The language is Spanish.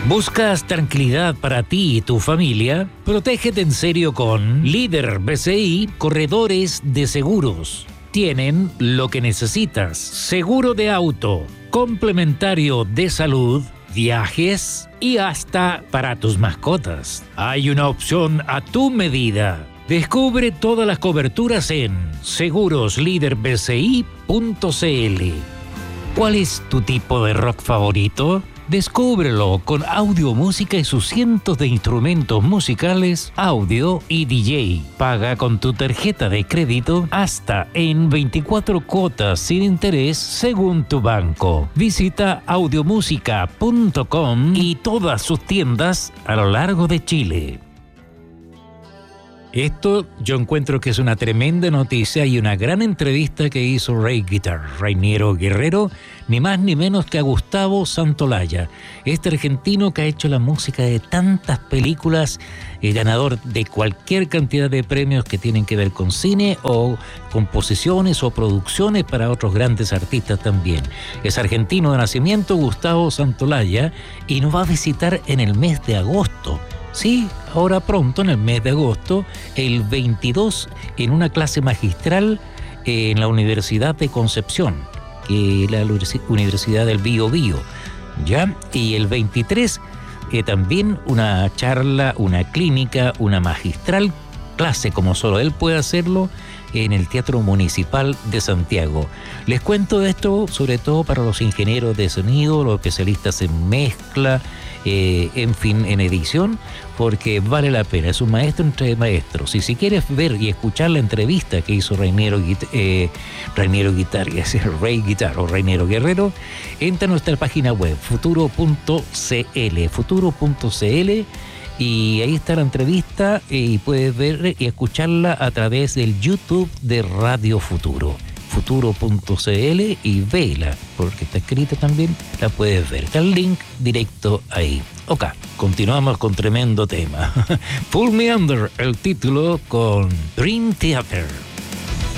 ¿Buscas tranquilidad para ti y tu familia? Protégete en serio con Líder BCI Corredores de Seguros. Tienen lo que necesitas: seguro de auto, complementario de salud, viajes y hasta para tus mascotas. Hay una opción a tu medida. Descubre todas las coberturas en segurosliderbci.cl. ¿Cuál es tu tipo de rock favorito? Descúbrelo con audio, música y sus cientos de instrumentos musicales, audio y DJ. Paga con tu tarjeta de crédito hasta en 24 cuotas sin interés según tu banco. Visita audiomusica.com y todas sus tiendas a lo largo de Chile. Esto yo encuentro que es una tremenda noticia y una gran entrevista que hizo Raniero Guerrero, ni más ni menos que a Gustavo Santaolalla, este argentino que ha hecho la música de tantas películas, ganador de cualquier cantidad de premios que tienen que ver con cine o composiciones o producciones para otros grandes artistas también. Es argentino de nacimiento, Gustavo Santaolalla, y nos va a visitar en el mes de agosto. Sí, ahora pronto, en el mes de agosto, el 22, en una clase magistral en la Universidad de Concepción, que es la Universidad del Biobío, ¿ya? Y el 23, también una charla, una clínica, una magistral clase, como solo él puede hacerlo, en el Teatro Municipal de Santiago. Les cuento esto sobre todo para los ingenieros de sonido, los especialistas en mezcla, en fin, en edición, porque vale la pena. Es un maestro entre maestros. Y si quieres ver y escuchar la entrevista que hizo Raniero Guerrero, entra a nuestra página web futuro.cl, y ahí está la entrevista y puedes ver y escucharla a través del YouTube de Radio Futuro, futuro.cl, y vela, porque está escrita también, la puedes ver. Está el link directo ahí. Ok, continuamos con tremendo tema. Pull Me Under, el título, con Dream Theater.